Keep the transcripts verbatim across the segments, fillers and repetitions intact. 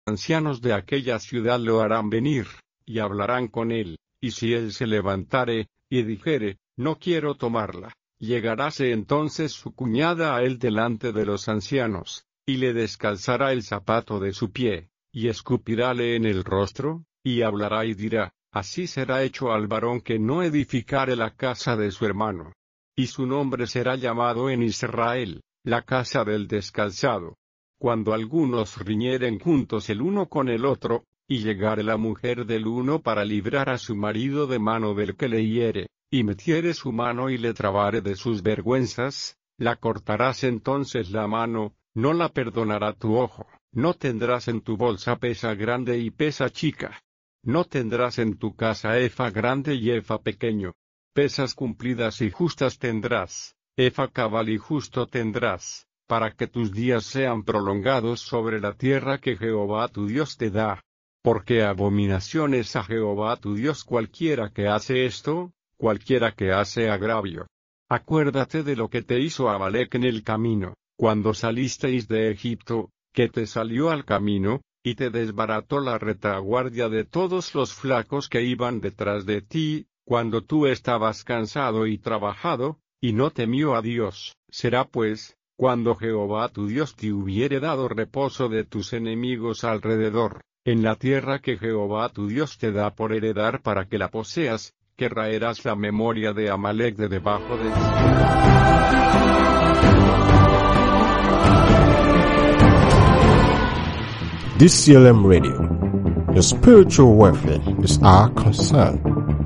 ancianos de aquella ciudad lo harán venir, y hablarán con él, y si él se levantare, y dijere, no quiero tomarla, llegaráse entonces su cuñada a él delante de los ancianos, y le descalzará el zapato de su pie, y escupirále en el rostro, y hablará y dirá, así será hecho al varón que no edificare la casa de su hermano. Y su nombre será llamado en Israel, la casa del descalzado. Cuando algunos riñeren juntos el uno con el otro, y llegare la mujer del uno para librar a su marido de mano del que le hiere, y metiere su mano y le trabare de sus vergüenzas, la cortarás entonces la mano, no la perdonará tu ojo, no tendrás en tu bolsa pesa grande y pesa chica. No tendrás en tu casa efa grande y efa pequeño. Pesas cumplidas y justas tendrás, efa cabal y justo tendrás, para que tus días sean prolongados sobre la tierra que Jehová tu Dios te da. Porque abominación es a Jehová tu Dios cualquiera que hace esto, cualquiera que hace agravio. Acuérdate de lo que te hizo Amalec en el camino, cuando salisteis de Egipto, que te salió al camino, y te desbarató la retaguardia de todos los flacos que iban detrás de ti, cuando tú estabas cansado y trabajado, y no temió a Dios. Será pues, cuando Jehová tu Dios te hubiere dado reposo de tus enemigos alrededor, en la tierra que Jehová tu Dios te da por heredar para que la poseas, que raerás la memoria de Amalec de debajo de ti. This C L M Radio, your spiritual welfare is our concern.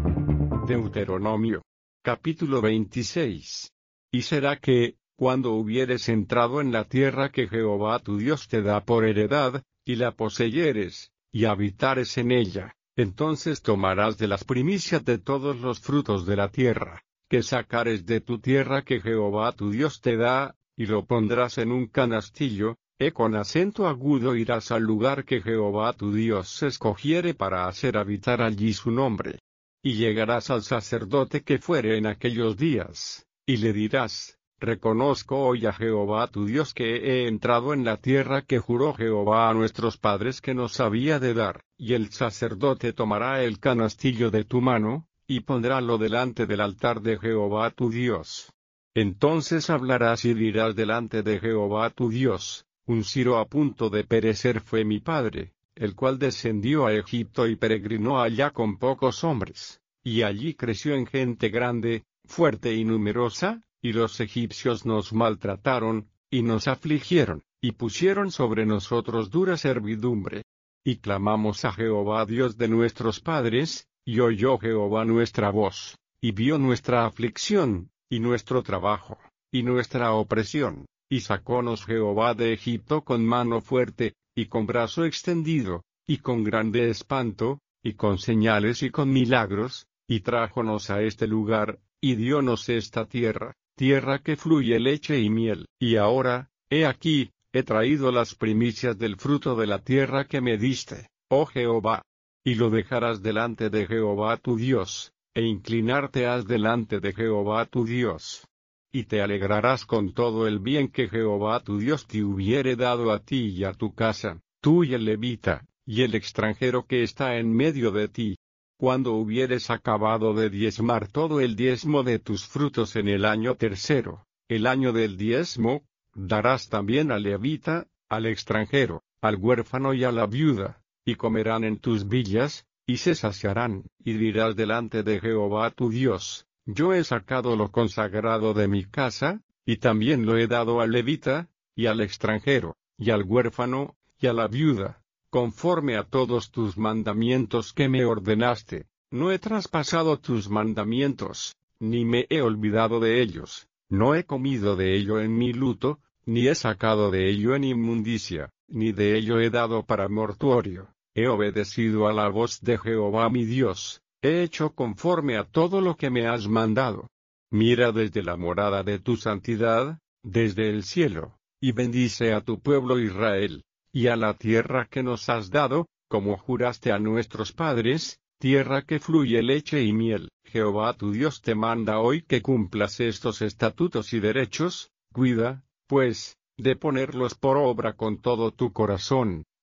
Deuteronomio, capítulo veintiséis. Y será que, cuando hubieres entrado en la tierra que Jehová tu Dios te da por heredad, y la poseyeres, y habitares en ella, entonces tomarás de las primicias de todos los frutos de la tierra, que sacares de tu tierra que Jehová tu Dios te da, y lo pondrás en un canastillo, e con acento agudo irás al lugar que Jehová tu Dios escogiere para hacer habitar allí su nombre. Y llegarás al sacerdote que fuere en aquellos días, y le dirás, reconozco hoy a Jehová tu Dios que he entrado en la tierra que juró Jehová a nuestros padres que nos había de dar, y el sacerdote tomará el canastillo de tu mano, y pondrálo delante del altar de Jehová tu Dios. Entonces hablarás y dirás delante de Jehová tu Dios, un Ciro a punto de perecer fue mi padre, el cual descendió a Egipto y peregrinó allá con pocos hombres, y allí creció en gente grande, fuerte y numerosa, y los egipcios nos maltrataron, y nos afligieron, y pusieron sobre nosotros dura servidumbre. Y clamamos a Jehová Dios de nuestros padres, y oyó Jehová nuestra voz, y vio nuestra aflicción, y nuestro trabajo, y nuestra opresión. Y sacónos Jehová de Egipto con mano fuerte, y con brazo extendido, y con grande espanto, y con señales y con milagros, y trájonos a este lugar, y diónos esta tierra, tierra que fluye leche y miel. Y ahora, he aquí, he traído las primicias del fruto de la tierra que me diste, oh Jehová. Y lo dejarás delante de Jehová tu Dios, e inclinarte has delante de Jehová tu Dios. Y te alegrarás con todo el bien que Jehová tu Dios te hubiere dado a ti y a tu casa, tú y el levita, y el extranjero que está en medio de ti. Cuando hubieres acabado de diezmar todo el diezmo de tus frutos en el año tercero, el año del diezmo, darás también al levita, al extranjero, al huérfano y a la viuda, y comerán en tus villas, y se saciarán, y dirás delante de Jehová tu Dios, yo he sacado lo consagrado de mi casa, y también lo he dado al levita, y al extranjero, y al huérfano, y a la viuda, conforme a todos tus mandamientos que me ordenaste. No he traspasado tus mandamientos, ni me he olvidado de ellos, no he comido de ello en mi luto, ni he sacado de ello en inmundicia, ni de ello he dado para mortuorio. He obedecido a la voz de Jehová mi Dios. He hecho conforme a todo lo que me has mandado. Mira desde la morada de tu santidad, desde el cielo, y bendice a tu pueblo Israel, y a la tierra que nos has dado, como juraste a nuestros padres, tierra que fluye leche y miel. Jehová tu Dios te manda hoy que cumplas estos estatutos y derechos, cuida, pues, de ponerlos por obra con todo tu corazón,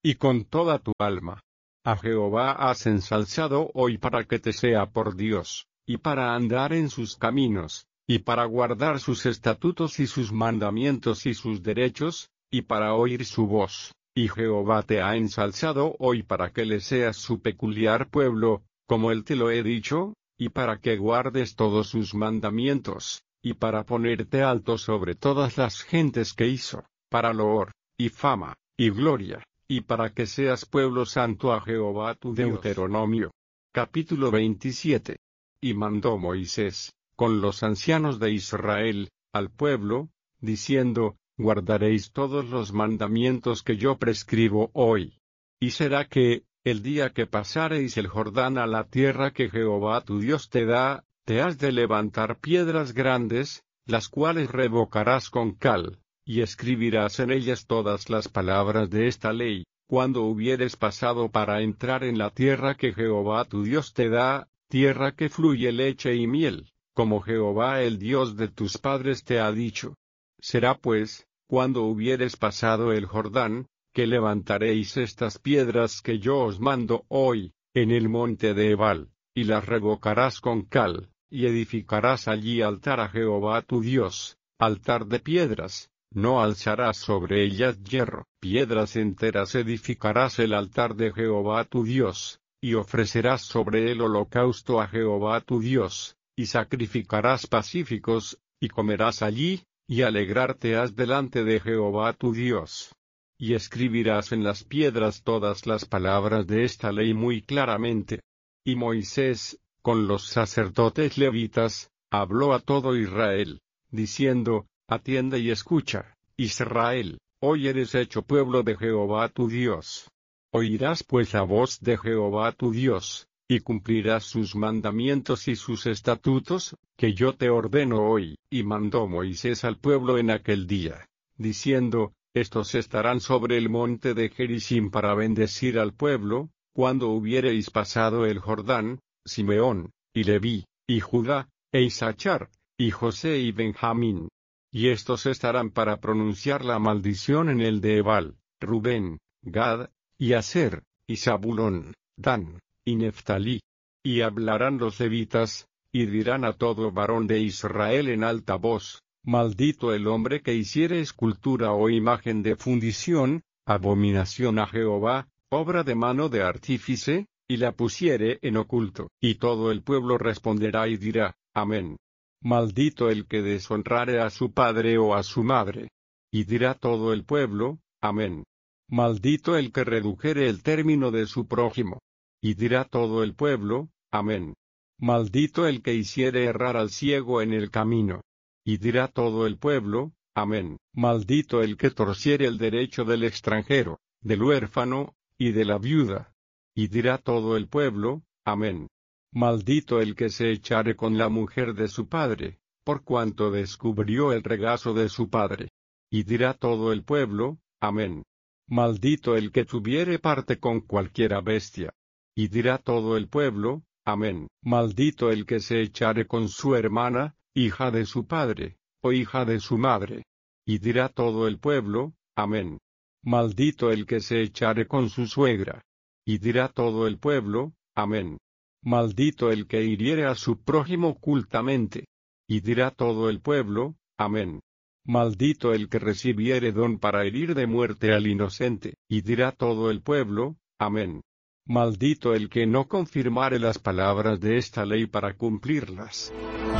y con toda tu alma. A Jehová has ensalzado hoy para que te sea por Dios, y para andar en sus caminos, y para guardar sus estatutos y sus mandamientos y sus derechos, y para oír su voz. Y Jehová te ha ensalzado hoy para que le seas su peculiar pueblo, como él te lo he dicho, y para que guardes todos sus mandamientos, y para ponerte alto sobre todas las gentes que hizo, para loor, y fama, y gloria, y para que seas pueblo santo a Jehová tu Dios. Deuteronomio. Capítulo veintisiete. Y mandó Moisés, con los ancianos de Israel, al pueblo, diciendo, guardaréis todos los mandamientos que yo prescribo hoy. Y será que, el día que pasareis el Jordán a la tierra que Jehová tu Dios te da, te has de levantar piedras grandes, las cuales revocarás con cal, y escribirás en ellas todas las palabras de esta ley, cuando hubieres pasado para entrar en la tierra que Jehová tu Dios te da, tierra que fluye leche y miel, como Jehová el Dios de tus padres te ha dicho. Será pues, cuando hubieres pasado el Jordán, que levantaréis estas piedras que yo os mando hoy, en el monte de Ebal, y las revocarás con cal, y edificarás allí altar a Jehová tu Dios, altar de piedras, no alzarás sobre ellas hierro, piedras enteras edificarás el altar de Jehová tu Dios, y ofrecerás sobre él holocausto a Jehová tu Dios, y sacrificarás pacíficos, y comerás allí, y alegrarte has delante de Jehová tu Dios. Y escribirás en las piedras todas las palabras de esta ley muy claramente. Y Moisés, con los sacerdotes levitas, habló a todo Israel, diciendo, atiende y escucha, Israel, hoy eres hecho pueblo de Jehová tu Dios. Oirás pues la voz de Jehová tu Dios, y cumplirás sus mandamientos y sus estatutos, que yo te ordeno hoy. Y mandó Moisés al pueblo en aquel día, diciendo, estos estarán sobre el monte de Gerizim para bendecir al pueblo, cuando hubiereis pasado el Jordán, Simeón, y Leví, y Judá, e Isachar, y José y Benjamín. Y estos estarán para pronunciar la maldición en el de Ebal, Rubén, Gad, y Aser, y Zabulón, Dan, y Neftalí. Y hablarán los levitas, y dirán a todo varón de Israel en alta voz, maldito el hombre que hiciere escultura o imagen de fundición, abominación a Jehová, obra de mano de artífice, y la pusiere en oculto. Y todo el pueblo responderá y dirá, amén. Maldito el que deshonrare a su padre o a su madre. Y dirá todo el pueblo, amén. Maldito el que redujere el término de su prójimo. Y dirá todo el pueblo, amén. Maldito el que hiciere errar al ciego en el camino. Y dirá todo el pueblo, amén. Maldito el que torciere el derecho del extranjero, del huérfano, y de la viuda. Y dirá todo el pueblo, amén. Maldito el que se echare con la mujer de su padre, por cuanto descubrió el regazo de su padre. Y dirá todo el pueblo, amén. Maldito el que tuviere parte con cualquiera bestia. Y dirá todo el pueblo, amén. Maldito el que se echare con su hermana, hija de su padre, o hija de su madre. Y dirá todo el pueblo, amén. Maldito el que se echare con su suegra. Y dirá todo el pueblo, amén. Maldito el que hiriere a su prójimo ocultamente. Y dirá todo el pueblo, amén. Maldito el que recibiere don para herir de muerte al inocente. Y dirá todo el pueblo, amén. Maldito el que no confirmare las palabras de esta ley para cumplirlas.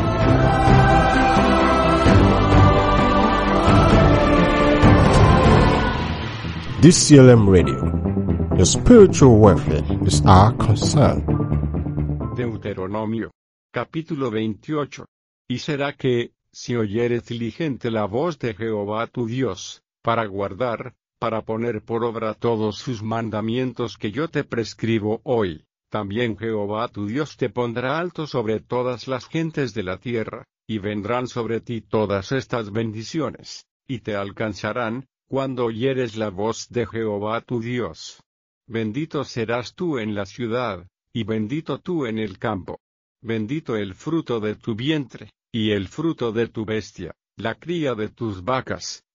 D C L M Radio. Your spiritual welfare is our concern. Deuteronomio. Capítulo veintiocho. Y será que, si oyeres diligente la voz de Jehová tu Dios, para guardar, para poner por obra todos sus mandamientos que yo te prescribo hoy, también Jehová tu Dios te pondrá alto sobre todas las gentes de la tierra, y vendrán sobre ti todas estas bendiciones, y te alcanzarán, cuando oyeres la voz de Jehová tu Dios. Bendito serás tú en la ciudad, y bendito tú en el campo. Bendito el fruto de tu vientre, y el fruto de tu bestia, la cría de tus vacas,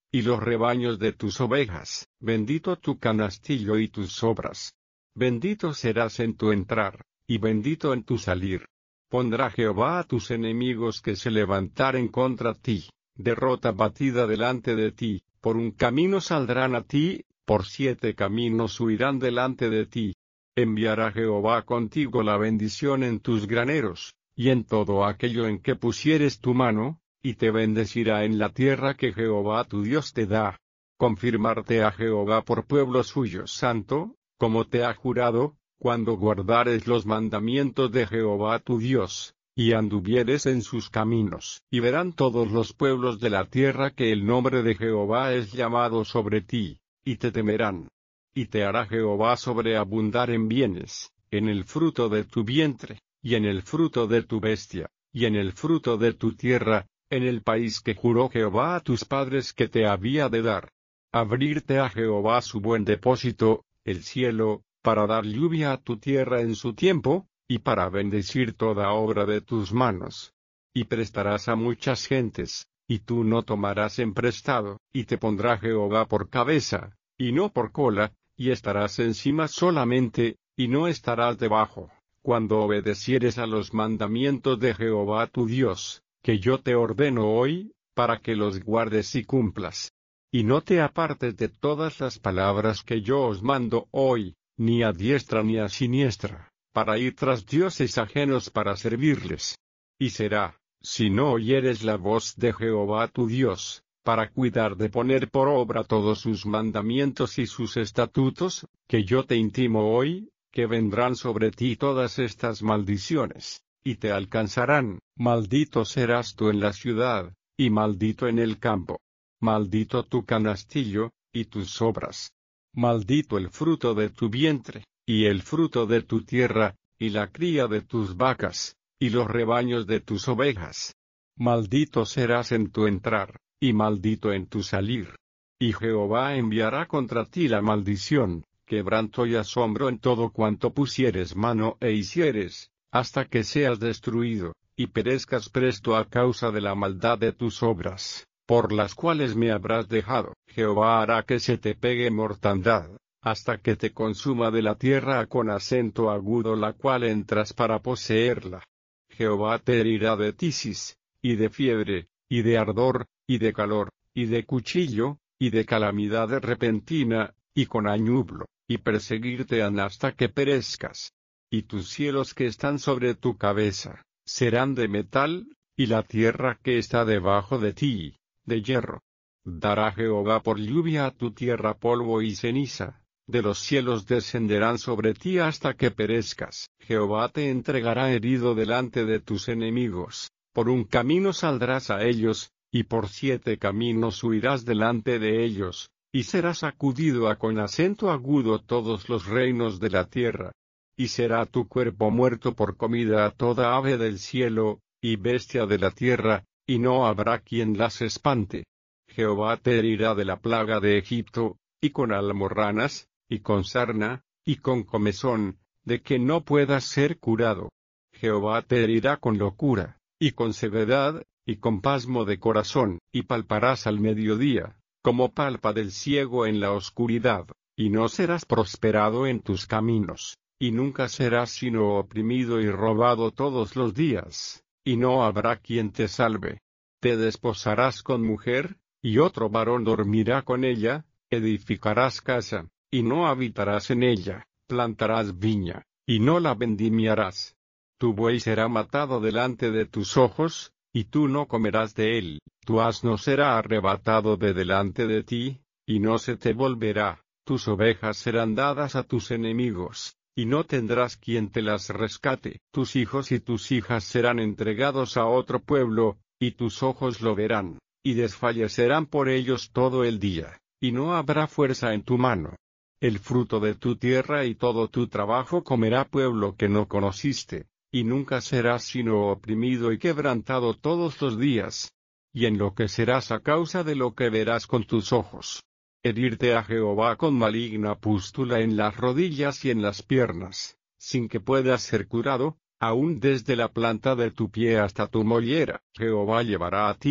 y los rebaños de tus ovejas. Bendito tu canastillo y tus sobras. Bendito serás en tu entrar, y bendito en tu salir. Pondrá Jehová a tus enemigos que se levantaren contra ti, derrota batida delante de ti, por un camino saldrán a ti, por siete caminos huirán delante de ti. Enviará Jehová contigo la bendición en tus graneros, y en todo aquello en que pusieres tu mano, y te bendecirá en la tierra que Jehová tu Dios te da. Confirmarte a Jehová por pueblo suyo santo, como te ha jurado, cuando guardares los mandamientos de Jehová tu Dios, y anduvieres en sus caminos. Y verán todos los pueblos de la tierra que el nombre de Jehová es llamado sobre ti, y te temerán. Y te hará Jehová sobreabundar en bienes, en el fruto de tu vientre, y en el fruto de tu bestia, y en el fruto de tu tierra, en el país que juró Jehová a tus padres que te había de dar. Abrirte a Jehová su buen depósito, el cielo, para dar lluvia a tu tierra en su tiempo, y para bendecir toda obra de tus manos. Y prestarás a muchas gentes, y tú no tomarás en prestado, y te pondrá Jehová por cabeza, y no por cola, y estarás encima solamente, y no estarás debajo, cuando obedecieres a los mandamientos de Jehová tu Dios, que yo te ordeno hoy, para que los guardes y cumplas. Y no te apartes de todas las palabras que yo os mando hoy, ni a diestra ni a siniestra, para ir tras dioses ajenos para servirles. Y será, si no oyeres la voz de Jehová tu Dios, para cuidar de poner por obra todos sus mandamientos y sus estatutos, que yo te intimo hoy, que vendrán sobre ti todas estas maldiciones, y te alcanzarán. Maldito serás tú en la ciudad, y maldito en el campo. Maldito tu canastillo, y tus sobras. Maldito el fruto de tu vientre, y el fruto de tu tierra, y la cría de tus vacas, y los rebaños de tus ovejas. Maldito serás en tu entrar, y maldito en tu salir. Y Jehová enviará contra ti la maldición, quebranto y asombro en todo cuanto pusieres mano e hicieres, hasta que seas destruido, y perezcas presto a causa de la maldad de tus obras, por las cuales me habrás dejado. Jehová hará que se te pegue mortandad, hasta que te consuma de la tierra con acento agudo la cual entras para poseerla. Jehová te herirá de tisis, y de fiebre, y de ardor, y de calor, y de cuchillo, y de calamidad repentina, y con añublo, y perseguirte han hasta que perezcas. Y tus cielos que están sobre tu cabeza, serán de metal, y la tierra que está debajo de ti, de hierro. Dará Jehová por lluvia a tu tierra polvo y ceniza, de los cielos descenderán sobre ti hasta que perezcas. Jehová te entregará herido delante de tus enemigos, por un camino saldrás a ellos, y por siete caminos huirás delante de ellos, y serás sacudido a con acento agudo todos los reinos de la tierra. Y será tu cuerpo muerto por comida a toda ave del cielo, y bestia de la tierra, y no habrá quien las espante. Jehová te herirá de la plaga de Egipto, y con almorranas, y con sarna, y con comezón, de que no puedas ser curado. Jehová te herirá con locura, y con ceguedad, y con pasmo de corazón, y palparás al mediodía, como palpa del ciego en la oscuridad, y no serás prosperado en tus caminos, y nunca serás sino oprimido y robado todos los días, y no habrá quien te salve. Te desposarás con mujer, y otro varón dormirá con ella, edificarás casa, y no habitarás en ella, plantarás viña, y no la vendimiarás. Tu buey será matado delante de tus ojos, y tú no comerás de él, tu asno será arrebatado de delante de ti, y no se te volverá, tus ovejas serán dadas a tus enemigos, y no tendrás quien te las rescate. Tus hijos y tus hijas serán entregados a otro pueblo, y tus ojos lo verán, y desfallecerán por ellos todo el día, y no habrá fuerza en tu mano. El fruto de tu tierra y todo tu trabajo comerá pueblo que no conociste, y nunca serás sino oprimido y quebrantado todos los días. Y enloquecerás a causa de lo que verás con tus ojos. Herirte a Jehová con maligna pústula en las rodillas y en las piernas, sin que puedas ser curado, aun desde la planta de tu pie hasta tu mollera. Jehová llevará a ti,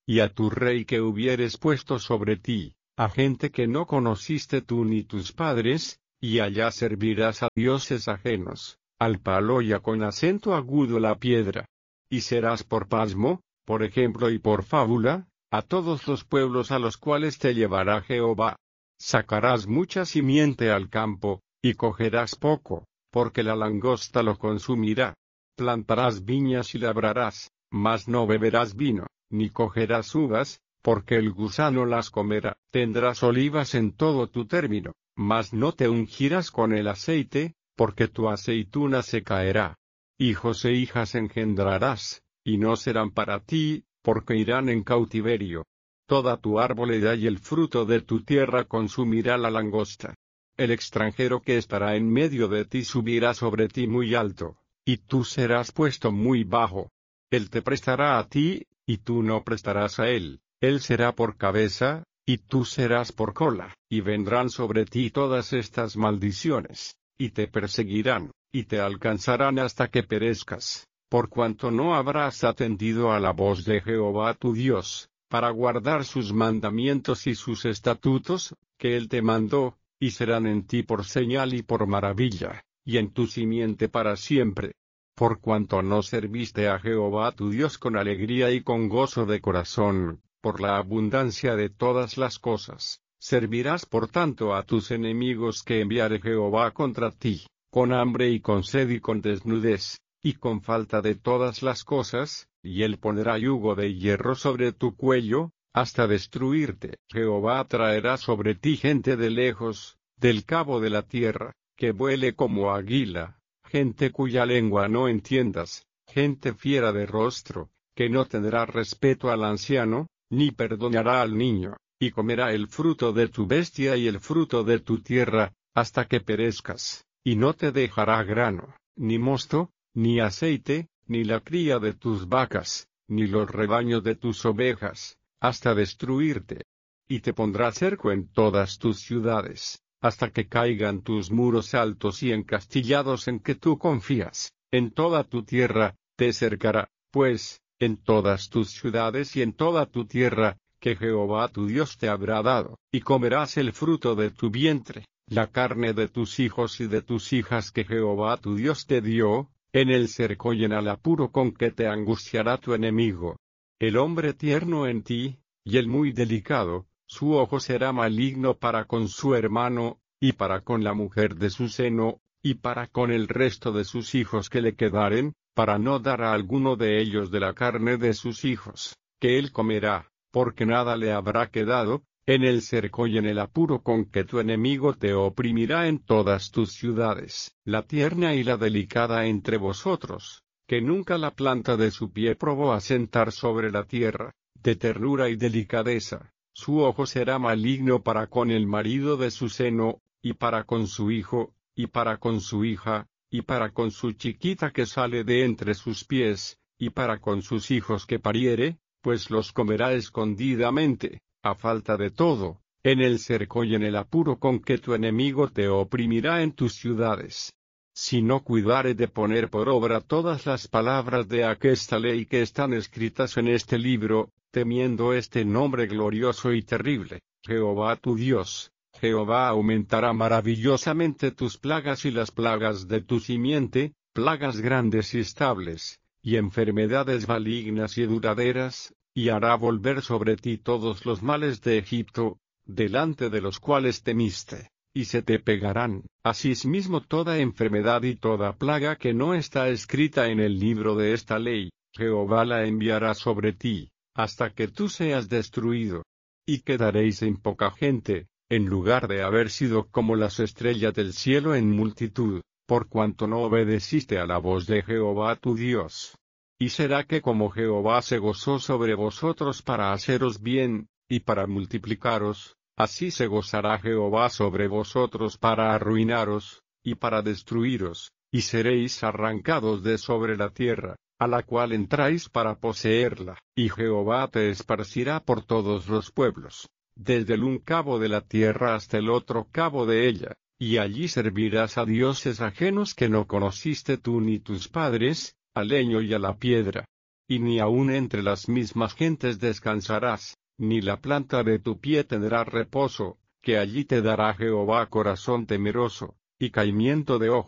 y a tu rey que hubieres puesto sobre ti, a gente que no conociste tú ni tus padres, y allá servirás a dioses ajenos, al palo y a con acento agudo la piedra. Y serás por pasmo, por ejemplo y por fábula, a todos los pueblos a los cuales te llevará Jehová. Sacarás mucha simiente al campo, y cogerás poco, porque la langosta lo consumirá. Plantarás viñas y labrarás, mas no beberás vino, ni cogerás uvas, porque el gusano las comerá. Tendrás olivas en todo tu término, mas no te ungirás con el aceite, porque tu aceituna se caerá. Hijos e hijas engendrarás, y no serán para ti, porque irán en cautiverio. Toda tu arboleda y el fruto de tu tierra consumirá la langosta. El extranjero que estará en medio de ti subirá sobre ti muy alto, y tú serás puesto muy bajo. Él te prestará a ti, y tú no prestarás a él. Él será por cabeza, y tú serás por cola. Y vendrán sobre ti todas estas maldiciones, y te perseguirán, y te alcanzarán hasta que perezcas, por cuanto no habrás atendido a la voz de Jehová tu Dios, para guardar sus mandamientos y sus estatutos, que él te mandó, y serán en ti por señal y por maravilla, y en tu simiente para siempre. Por cuanto no serviste a Jehová tu Dios con alegría y con gozo de corazón, por la abundancia de todas las cosas, servirás por tanto a tus enemigos que enviare Jehová contra ti, con hambre y con sed y con desnudez, y con falta de todas las cosas, y él pondrá yugo de hierro sobre tu cuello, hasta destruirte. Jehová traerá sobre ti gente de lejos, del cabo de la tierra, que vuele como águila, gente cuya lengua no entiendas, gente fiera de rostro, que no tendrá respeto al anciano, ni perdonará al niño, y comerá el fruto de tu bestia y el fruto de tu tierra, hasta que perezcas, y no te dejará grano, ni mosto, ni aceite, ni la cría de tus vacas, ni los rebaños de tus ovejas, hasta destruirte. Y te pondrá cerco en todas tus ciudades, hasta que caigan tus muros altos y encastillados en que tú confías. En toda tu tierra, te cercará, pues, en todas tus ciudades y en toda tu tierra, que Jehová tu Dios te habrá dado, y comerás el fruto de tu vientre, la carne de tus hijos y de tus hijas que Jehová tu Dios te dio, en el cerco y en el apuro con que te angustiará tu enemigo. El hombre tierno en ti, y el muy delicado, su ojo será maligno para con su hermano, y para con la mujer de su seno, y para con el resto de sus hijos que le quedaren, para no dar a alguno de ellos de la carne de sus hijos, que él comerá, porque nada le habrá quedado, en el cerco y en el apuro con que tu enemigo te oprimirá en todas tus ciudades. La tierna y la delicada entre vosotros, que nunca la planta de su pie probó asentar sobre la tierra, de ternura y delicadeza, su ojo será maligno para con el marido de su seno, y para con su hijo, y para con su hija, y para con su chiquita que sale de entre sus pies, y para con sus hijos que pariere, pues los comerá escondidamente, a falta de todo, en el cerco y en el apuro con que tu enemigo te oprimirá en tus ciudades. Si no cuidare de poner por obra todas las palabras de aquesta ley que están escritas en este libro, temiendo este nombre glorioso y terrible, Jehová tu Dios, Jehová aumentará maravillosamente tus plagas y las plagas de tu simiente, plagas grandes y estables, y enfermedades malignas y duraderas, y hará volver sobre ti todos los males de Egipto, delante de los cuales temiste, y se te pegarán, asimismo toda enfermedad y toda plaga que no está escrita en el libro de esta ley, Jehová la enviará sobre ti, hasta que tú seas destruido. Y quedaréis en poca gente, en lugar de haber sido como las estrellas del cielo en multitud, por cuanto no obedeciste a la voz de Jehová tu Dios. Y será que como Jehová se gozó sobre vosotros para haceros bien, y para multiplicaros, así se gozará Jehová sobre vosotros para arruinaros, y para destruiros, y seréis arrancados de sobre la tierra, a la cual entráis para poseerla, y Jehová te esparcirá por todos los pueblos, desde el un cabo de la tierra hasta el otro cabo de ella, y allí servirás a dioses ajenos que no conociste tú ni tus padres, al leño y a la piedra. y ni aun entre las mismas gentes descansarás, ni la planta de tu pie tendrá reposo, que allí te dará Jehová corazón temeroso, y caimiento de ojos.